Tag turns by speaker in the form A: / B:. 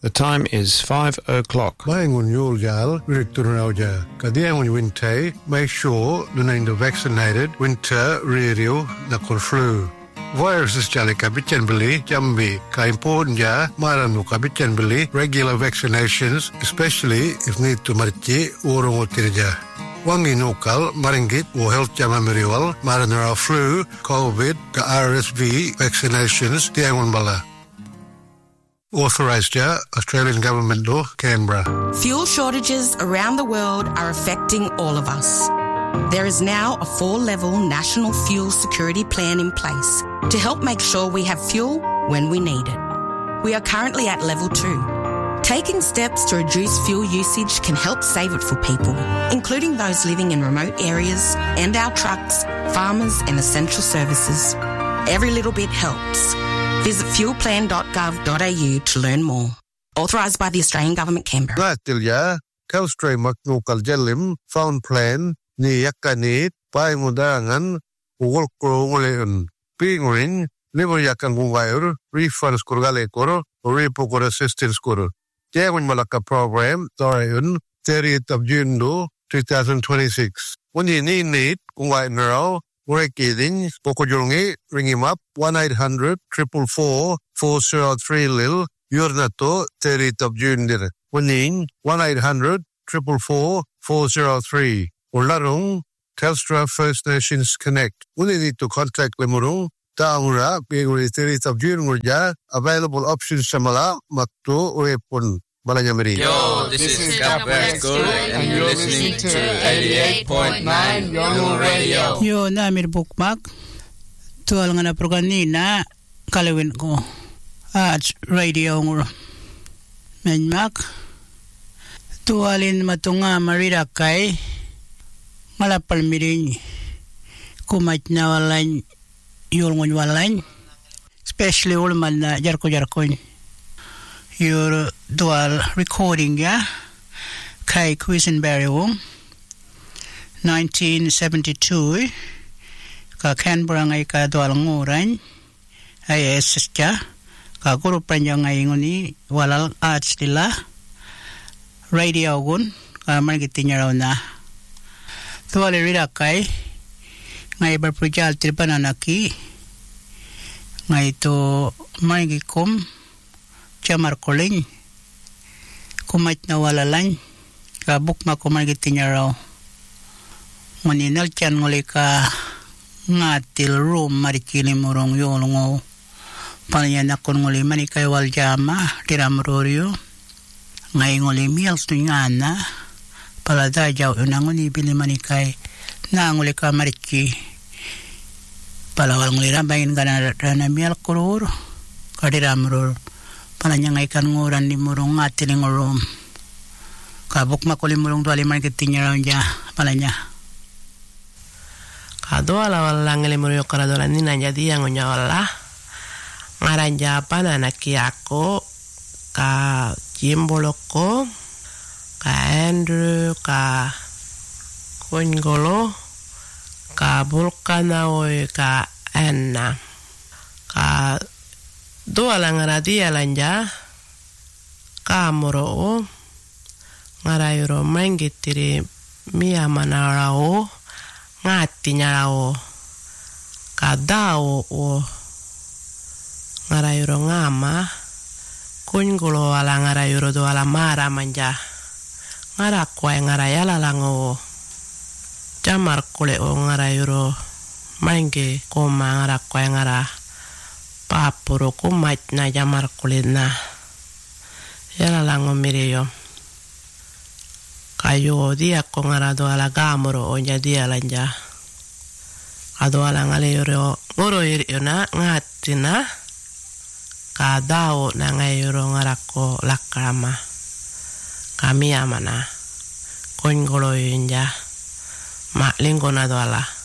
A: The time is 5 o'clock.
B: Mayangun Yuljal, Victorauja. Kadiangun Winte, make sure the vaccinated winter radio nakul flu. Viruses jali kabitan beli jambi ka important ja maranu kabitan beli regular vaccinations, especially if need to marci urung utirja. Wangi nukal maringit wo health jama meriwal maranara flu, COVID, ka RSV vaccinations tiangun bala. Authorised Australian Government Law, Canberra.
C: Fuel shortages around the world are affecting all of us. There is now a 4-level national fuel security plan in place to help make sure we have fuel when we need it. We are currently at level 2. Taking steps to reduce fuel usage can help save it for people, including those living in remote areas and our trucks, farmers and essential services. Every little bit helps. Visit fuelplan.gov.au to learn more. Authorised by the Australian Government, Canberra.
B: Natilya, Kaustray Maknukal Jelim, Found Plan, Ni Yakanit, Pai Mudangan, Wolkroleon, Pingrin, Liver Yakanguwair, Refunds Kurgalekor, Repokor Assistance Kur. Jawin Malaka Program, Dorian, 30th of June 2026. When you need, Kuwai Nero, Rekidin, Pokojungi, ring him up, 1-800-444-403 Lil, Yurnato, 30th of June. Wanin, 1-800-444-403. Ularung, Telstra First Nations Connect. We need to contact Lemurung, Taura, being 30th of June, available options Shamala, Makto, Repun.
D: Yo, this is Gabriel School and you're listening to 88.9 Yonu Radio.
E: Yo, namir bookmark. Tuwal nga na proganina, kalawin ko. At radio ng Menmak. Tuwalin matunga marira kay malapal miring kumat na walan yulngon walan. Especially ulman na jarko-jarkoin. Your dual recording, yeah? Kay Quisenberry Wong, 1972, ka Canberra ngay ka dual nguran, ay esya, ka guru panya ngay nguni, walal arts nila, radio gun, ka margitin niya raw na. Dual irira kay, ngay berprojal tirpananaki, ngay to margikom, Chamar Koling, kumat na walalan, kabuk makumargitin niya raw. Maninal tiyan nguli ka ngatil room marikili murong yolongo. Panyan akon nguli manikay waljama, tiramrorio. Ngay nguli meals to ngana, palada jaw unang unibili manikay na nguli ka mariki. Palawal nguli rambayin ka na meal kurur, kadiramror. Pananya ngay kan nguran di murong ngatiling urum. Kabuk makuli murong duali marketing niya raw niya. Pananya.
F: Kado ala-ala ngili murong karadolan ni nanya yang unya wala. Ngaranja pa na nakiyako. Ka Jimboloko. Ka Andrew. Ka Kuingolo. Ka Vulcanaoy. Ka Anna. Ka Dua lang ngaradia lanja kamuro ngarayuro mengitiri mia manarao ngati nyarao kadao o ngarayuro ngama kungulo ala ngarayuro do ala mara manja ngarakwa ngarayala lango jamar kule o ngarayuro menge koma ngarakwa ngara papuro kumat na jamar kulit na yala lango mireyo kayo dia ko ngarado ala gamuro o nya dia lanja ado ala ngalero ngoro iri na ngatina kadao na ngayro ngarako lakrama kami amana kongolo yinja ma linggo na do ala